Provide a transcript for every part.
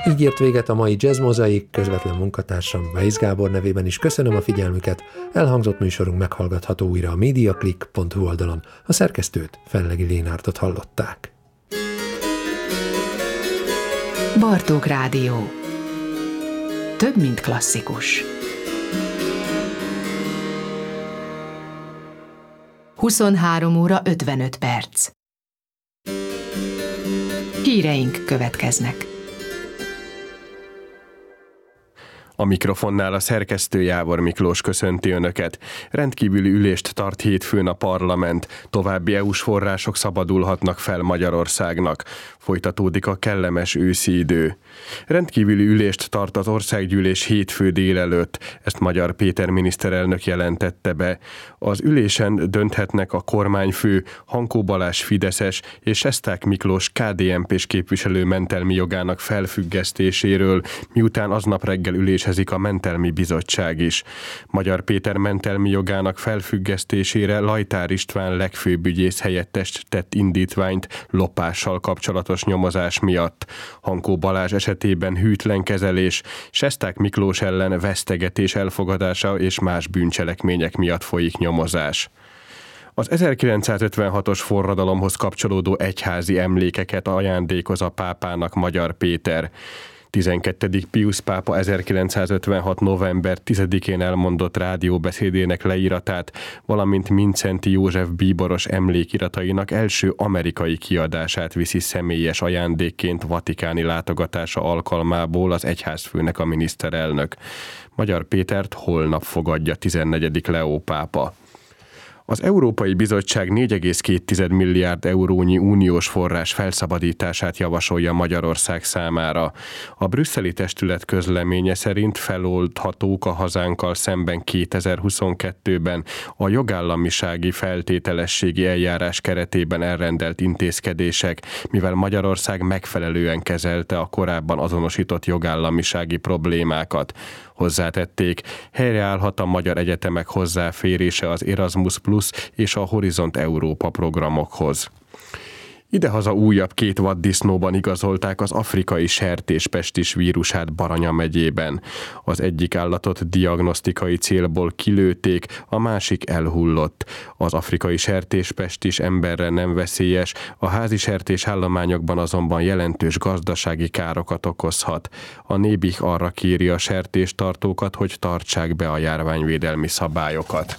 Így ért véget a mai Jazz Mozaik, közvetlen munkatársam Weisz Gábor nevében is köszönöm a figyelmüket. Elhangzott műsorunk meghallgatható újra a mediaclick.hu oldalon. A szerkesztőt, Fellegi Lénártot hallották. Bartók Rádió. Több, mint klasszikus. 23 óra 55 perc. Híreink következnek. A mikrofonnál a szerkesztő Jávor Miklós köszönti Önöket. Rendkívüli ülést tart hétfőn a parlament. További EU-s források szabadulhatnak fel Magyarországnak. Folytatódik a kellemes őszi idő. Rendkívüli ülést tart az országgyűlés hétfő délelőtt. Ezt Magyar Péter miniszterelnök jelentette be. Az ülésen dönthetnek a kormányfő, Hankó Balázs fideszes és Sesták Miklós KDNP-s képviselő mentelmi jogának felfüggesztéséről, miután aznap reggel üléshezik a mentelmi bizottság is. Magyar Péter mentelmi jogának felfüggesztésére Lajtár István legfőbb ügyész helyettes tett indítványt lopással kapcsolatos nyomozás miatt. Hankó Balázs esetében hűtlen kezelés, Sesták Miklós ellen vesztegetés elfogadása és más bűncselekmények miatt folyik nyomozás. Az 1956-os forradalomhoz kapcsolódó egyházi emlékeket ajándékoz a pápának Magyar Péter. 12. Piusz pápa 1956. november 10-én elmondott rádióbeszédének leíratát, valamint Mindszenty József bíboros emlékiratainak első amerikai kiadását viszi személyes ajándékként vatikáni látogatása alkalmából az egyházfőnek a miniszterelnök. Magyar Pétert holnap fogadja 14. Leó pápa. Az Európai Bizottság 4,2 milliárd eurónyi uniós forrás felszabadítását javasolja Magyarország számára. A brüsszeli testület közleménye szerint feloldhatók a hazánkkal szemben 2022-ben a jogállamisági feltételességi eljárás keretében elrendelt intézkedések, mivel Magyarország megfelelően kezelte a korábban azonosított jogállamisági problémákat. Hozzátették, helyreállhat a magyar egyetemek hozzáférése az Erasmus Plus és a Horizont Európa programokhoz. Idehaza újabb 2 vaddisznóban igazolták az afrikai sertéspestis vírusát Baranya megyében. Az egyik állatot diagnosztikai célból kilőtték, a másik elhullott. Az afrikai sertéspestis emberre nem veszélyes, a házi sertés állományokban azonban jelentős gazdasági károkat okozhat. A Nébih arra kéri a sertéstartókat, hogy tartsák be a járványvédelmi szabályokat.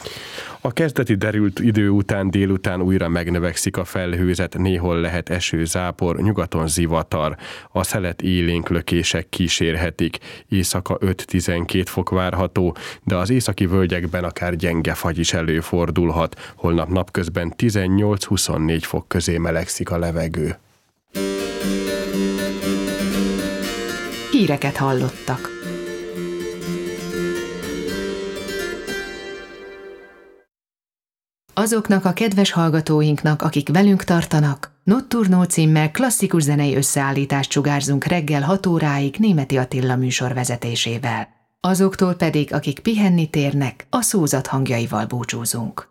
A kezdeti derült idő után délután újra megnövekszik a felhőzet, néhol lehet eső, zápor, nyugaton zivatar. A szelet élénk lökések kísérhetik. Éjszaka 5-12 fok várható, de az északi völgyekben akár gyenge fagy is előfordulhat. Holnap napközben 18-24 fok közé melegszik a levegő. Híreket hallottak. Azoknak a kedves hallgatóinknak, akik velünk tartanak, Notturno címmel klasszikus zenei összeállítást sugárzunk reggel 6 óráig Németi Attila műsor vezetésével. Azoktól pedig, akik pihenni térnek, a szózat hangjaival búcsúzunk.